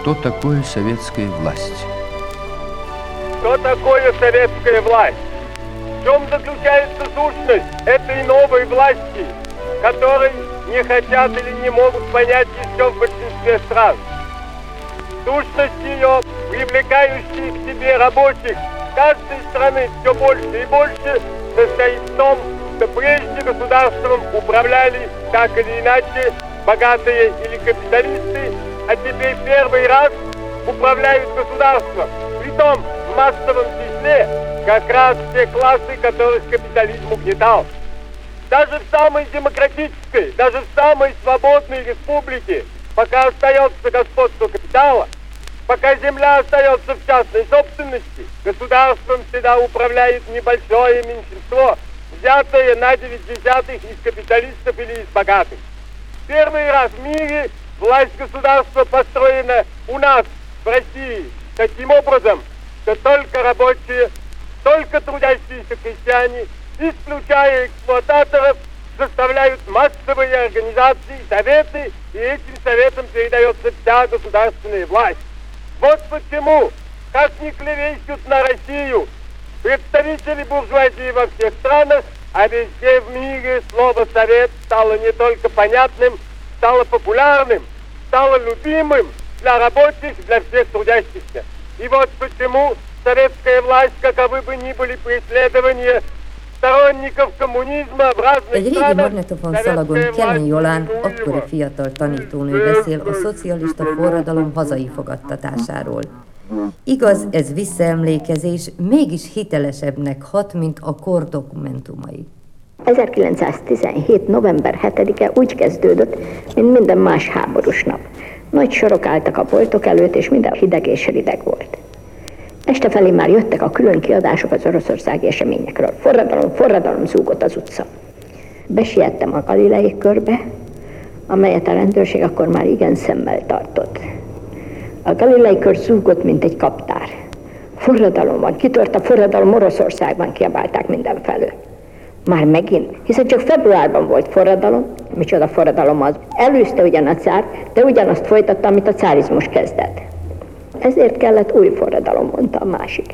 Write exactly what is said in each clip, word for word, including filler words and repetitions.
Что такое советская власть? Что такое советская власть? В чем заключается сущность этой новой власти, которой не хотят или не могут понять еще в большинстве стран? Сущность ее, привлекающая к себе рабочих каждой страны все больше и больше, состоит в том, что прежде государством управляли так или иначе богатые или капиталисты, а теперь первый раз управляют государством, притом в массовом числе как раз те классы, которых капитализм угнетал. Даже в самой демократической, даже в самой свободной республике, пока остается господство капитала, пока земля остается в частной собственности, государством всегда управляет небольшое меньшинство, взятое на девять десятых из капиталистов или из богатых. Первый раз в мире власть государства построена у нас, в России, таким образом, что только рабочие, только трудящиеся крестьяне, исключая эксплуататоров, составляют массовые организации, советы, и этим советам передается вся государственная власть. Вот почему, как ни клевещут на Россию представители буржуазии во всех странах, а везде в мире слово «совет» стало не только понятным, стало популярным, стало любимым для рабочих, для всех трудящихся. И вот почему советская власть, каковы бы ни были преследования сторонников kommunizma в разных Egy régi magnetofon szalagon Kelly Jolán, akkori fiatal tanítónő beszél a szocialista forradalom hazai fogadtatásáról. Igaz, ez visszaemlékezés, mégis hitelesebbnek hat, mint a kor dokumentumai. ezerkilencszáztizenhét. november hetedike úgy kezdődött, mint minden más háborús nap. Nagy sorok álltak a boltok előtt, és minden hideg és rideg volt. Este felé már jöttek a külön kiadások az oroszországi eseményekről. Forradalom, forradalom zúgott az utca. Besiettem a Galilei körbe, amelyet a rendőrség akkor már igen szemmel tartott. A Galilei kör zúgott, mint egy kaptár. Forradalom van, kitört a forradalom Oroszországban, kiabálták mindenfelől. Már megint, hiszen csak februárban volt forradalom, micsoda forradalom az. Előzte ugyan a cár, de ugyanazt folytatta, amit a cárizmus kezdett. Ezért kellett új forradalom, mondta a másik.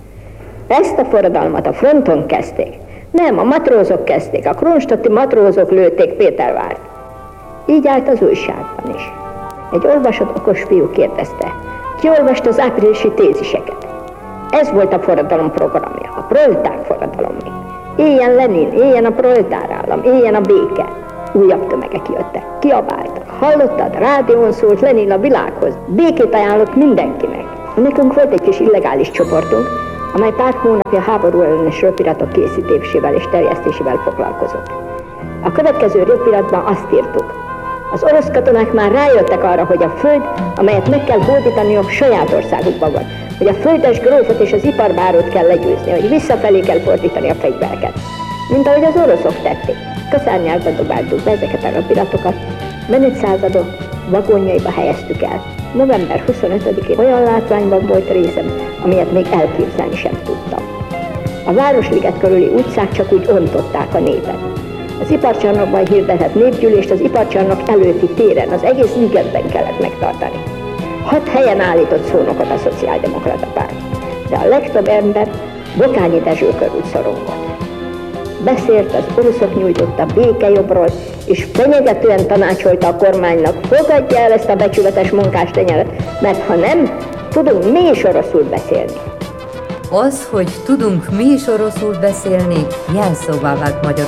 Ezt a forradalmat a fronton kezdték. Nem, a matrózok kezdték, a kronstadti matrózok lőtték Pétervárt. Így állt az újságban is. Egy olvasott okos fiú kérdezte, ki olvasta az áprilisi téziseket. Ez volt a forradalom programja, a proletár forradalomé. Éljen Lenin, éljen a proletár állam, éljen a béke. Újabb tömegek jöttek, kiabáltak. Hallottad? Rádión szólt Lenin a világhoz. Békét ajánlott mindenkinek. Nekünk volt egy kis illegális csoportunk, amely pár hónapja háború ellenes röpiratok készítésével és terjesztésével foglalkozott. A következő röpiratban azt írtuk. Az orosz katonák már rájöttek arra, hogy a föld, amelyet meg kell hódítaniuk, saját országukban van. Hogy a földes grófot és az iparbárót kell legyőzni, hogy visszafelé kell fordítani a fegyvereket. Mint ahogy az oroszok tették. Kaszárnyákba dobáltuk be ezeket a röpiratokat, menetszázadok vagonjaiba helyeztük el. november huszonötödikén olyan látványban volt részem, amilyet még elképzelni sem tudtam. A Városliget körüli utcák csak úgy ontották a népet. Az iparcsarnokban hirdetett népgyűlést az iparcsarnok előtti téren, az egész ligetben kellett megtartani. Hat helyen állított szónokot a szociáldemokrata párt, de a legtöbb ember Bokányi Dezső körül szorongott. Beszélt az oroszok nyújtotta békejobbról, és fenyegetően tanácsolta a kormánynak, fogadja el ezt a becsületes munkástenyeret, mert ha nem, tudunk mi is oroszul beszélni. Az, hogy tudunk mi is oroszul beszélni, jelszóvá vált Magyarországon.